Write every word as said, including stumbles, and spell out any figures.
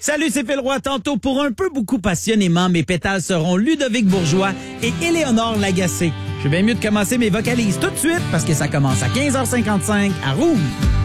Salut, c'est Phil Roy. Tantôt, pour un peu beaucoup passionnément, mes pétales seront Ludovic Bourgeois et Éléonore Lagacé. Je suis bien mieux de commencer mes vocalises tout de suite parce que ça commence à quinze heures cinquante-cinq à Rouge.